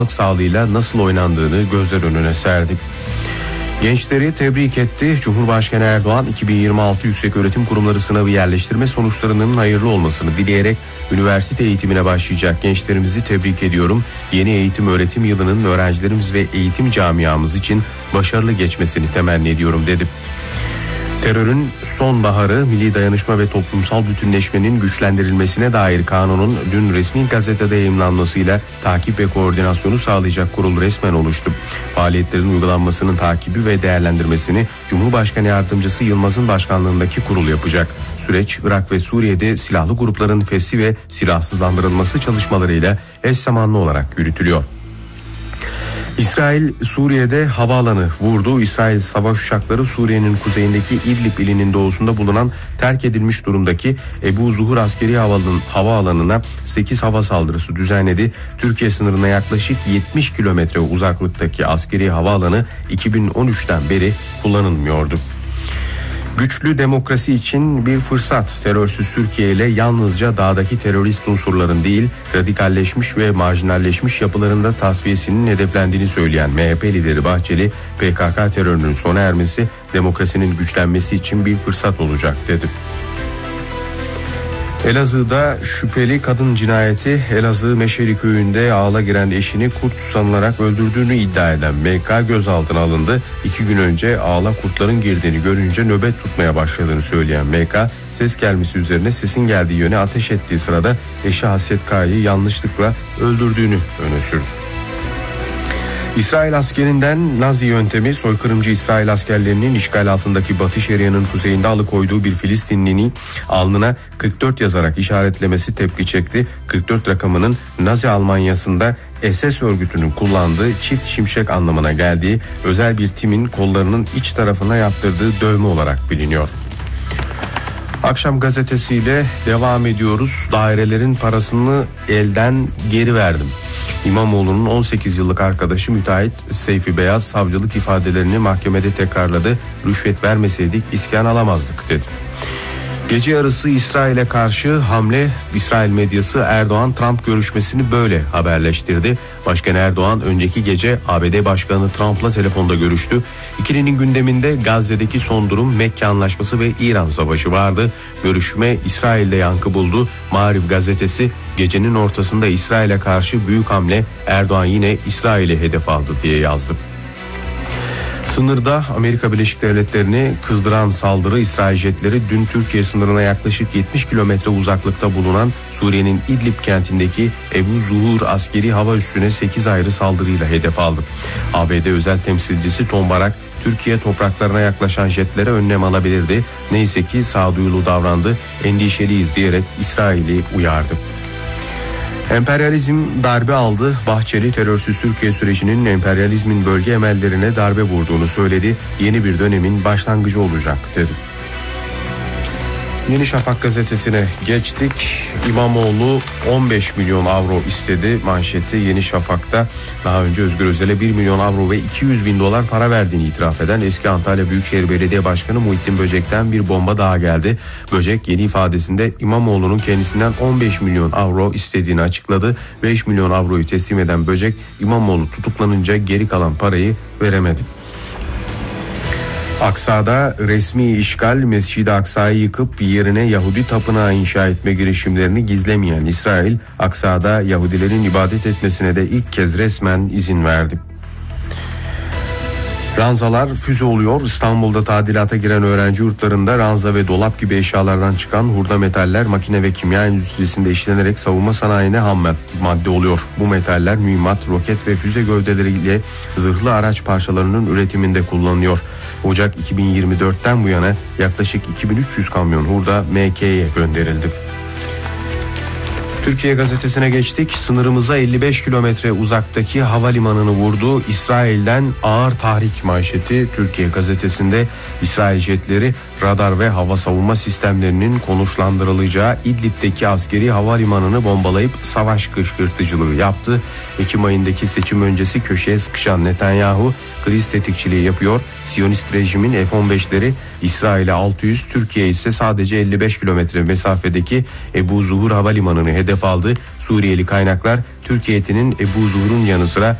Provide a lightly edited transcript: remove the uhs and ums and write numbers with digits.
sağlığıyla nasıl oynandığını gözler önüne serdi. Gençleri tebrik etti. Cumhurbaşkanı Erdoğan 2026 Yükseköğretim Kurumları sınavı yerleştirme sonuçlarının hayırlı olmasını dileyerek üniversite eğitimine başlayacak gençlerimizi tebrik ediyorum. Yeni eğitim öğretim yılının öğrencilerimiz ve eğitim camiamız için başarılı geçmesini temenni ediyorum dedi. Terörün sonbaharı, milli dayanışma ve toplumsal bütünleşmenin güçlendirilmesine dair kanunun dün resmi gazetede yayımlanmasıyla takip ve koordinasyonu sağlayacak kurul resmen oluştu. Faaliyetlerin uygulanmasının takibi ve değerlendirmesini Cumhurbaşkanı Yardımcısı Yılmaz'ın başkanlığındaki kurul yapacak. Süreç, Irak ve Suriye'de silahlı grupların fesih ve silahsızlandırılması çalışmalarıyla eş zamanlı olarak yürütülüyor. İsrail Suriye'de havaalanı vurdu. İsrail savaş uçakları Suriye'nin kuzeyindeki İdlib ilinin doğusunda bulunan terk edilmiş durumdaki Ebu Zuhur askeri havaalanına 8 hava saldırısı düzenledi. Türkiye sınırına yaklaşık 70 kilometre uzaklıktaki askeri havaalanı 2013'ten beri kullanılmıyordu. Güçlü demokrasi için bir fırsat. Terörsüz Türkiye ile yalnızca dağdaki terörist unsurların değil, radikalleşmiş ve marjinalleşmiş yapılarında tasfiyesinin hedeflendiğini söyleyen MHP lideri Bahçeli, PKK terörünün sona ermesi demokrasinin güçlenmesi için bir fırsat olacak dedi. Elazığ'da şüpheli kadın cinayeti. Elazığ Meşeli köyünde ağla giren eşini kurt sanılarak öldürdüğünü iddia eden MK gözaltına alındı. 2 gün önce ağla kurtların girdiğini görünce nöbet tutmaya başladığını söyleyen MK, ses gelmesi üzerine sesin geldiği yöne ateş ettiği sırada eşi Hasret K'yı yanlışlıkla öldürdüğünü öne sürdü. İsrail askerinden Nazi yöntemi, soykırımcı İsrail askerlerinin işgal altındaki Batı Şeria'nın kuzeyinde alıkoyduğu bir Filistinlinin alnına 44 yazarak işaretlemesi tepki çekti. 44 rakamının Nazi Almanyası'nda SS örgütünün kullandığı çift şimşek anlamına geldiği, özel bir timin kollarının iç tarafına yaptırdığı dövme olarak biliniyor. Akşam gazetesiyle devam ediyoruz. Dairelerin parasını elden geri verdim. İmamoğlu'nun 18 yıllık arkadaşı müteahhit Seyfi Beyaz savcılık ifadelerini mahkemede tekrarladı. Rüşvet vermeseydik iskan alamazdık dedi. Gece yarısı İsrail'e karşı hamle. İsrail medyası Erdoğan-Trump görüşmesini böyle haberleştirdi. Başkan Erdoğan önceki gece ABD Başkanı Trump'la telefonda görüştü. İkilinin gündeminde Gazze'deki son durum, Mekke Anlaşması ve İran Savaşı vardı. Görüşme İsrail'de yankı buldu. Maariv gazetesi gecenin ortasında İsrail'e karşı büyük hamle, Erdoğan yine İsrail'i hedef aldı diye yazdı. Sınırda Amerika Birleşik Devletleri'ni kızdıran saldırı, İsrail jetleri dün Türkiye sınırına yaklaşık 70 kilometre uzaklıkta bulunan Suriye'nin İdlib kentindeki Ebu Zuhur askeri hava üssüne 8 ayrı saldırıyla hedef aldı. ABD özel temsilcisi Tom Barak, Türkiye topraklarına yaklaşan jetlere önlem alabilirdi. Neyse ki sağduyulu davrandı, endişeliyiz diyerek İsrail'i uyardı. Emperyalizm darbe aldı. Bahçeli terörsüz Türkiye sürecinin emperyalizmin bölge emellerine darbe vurduğunu söyledi. Yeni bir dönemin başlangıcı olacak dedi. Yeni Şafak gazetesine geçtik. İmamoğlu 15 milyon avro istedi manşeti Yeni Şafak'ta. Daha önce Özgür Özel'e 1 milyon avro ve 200 bin dolar para verdiğini itiraf eden eski Antalya Büyükşehir Belediye Başkanı Muhittin Böcek'ten bir bomba daha geldi. Böcek yeni ifadesinde İmamoğlu'nun kendisinden 15 milyon avro istediğini açıkladı. 5 milyon avroyu teslim eden Böcek, İmamoğlu tutuklanınca geri kalan parayı veremedi. Aksa'da resmi işgal, Mescid-i Aksa'yı yıkıp yerine Yahudi tapınağı inşa etme girişimlerini gizlemeyen İsrail, Aksa'da Yahudilerin ibadet etmesine de ilk kez resmen izin verdi. Ranzalar füze oluyor. İstanbul'da tadilata giren öğrenci yurtlarında ranza ve dolap gibi eşyalardan çıkan hurda metaller makine ve kimya endüstrisinde işlenerek savunma sanayine ham madde oluyor. Bu metaller mühimmat, roket ve füze gövdeleriyle zırhlı araç parçalarının üretiminde kullanılıyor. Ocak 2024'ten bu yana yaklaşık 2300 kamyon hurda MK'ye gönderildi. Türkiye gazetesine geçtik. Sınırımıza 55 kilometre uzaktaki havalimanını vurdu. İsrail'den ağır tahrik manşeti Türkiye gazetesinde. İsrail jetleri radar ve hava savunma sistemlerinin konuşlandırılacağı İdlib'deki askeri havalimanını bombalayıp savaş kışkırtıcılığı yaptı. Ekim ayındaki seçim öncesi köşeye sıkışan Netanyahu kriz tetikçiliği yapıyor. Siyonist rejimin F-15'leri İsrail'e 600, Türkiye ise sadece 55 kilometre mesafedeki Ebu Zuhur havalimanını hedef aldı. Suriyeli kaynaklar Türk heyetinin Ebu Zuhur'un yanı sıra